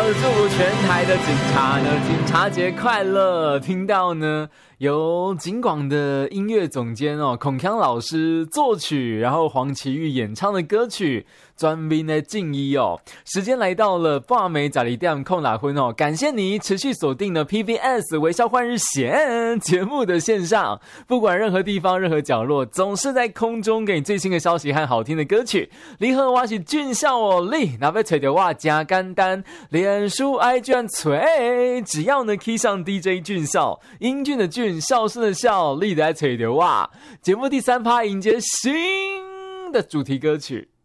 祝全台的警察呢警察节快乐。听到呢由警广的音乐总监孔锵老师作曲，然后黄绮玉演唱的歌曲专门的敬意时间来到了半暝12點空哪分感谢你持续锁定了 PBS 微笑换日线节目的线上，不管任何地方任何角落，总是在空中给你最新的消息和好听的歌曲。你好，我是俊孝你若要找到我真简单，脸书 IG 找，只要呢 key 上 DJ 俊孝，英俊的俊，孝顺的孝，你就来找到我。节目第3趴迎接新的主题歌曲。